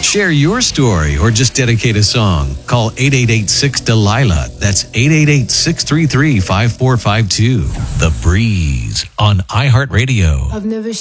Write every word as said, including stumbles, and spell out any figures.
Share your story or just dedicate a song. Call eight eight eight six Delilah. That's eight eight eight six three three five four five two. The Breeze on iHeartRadio. I've never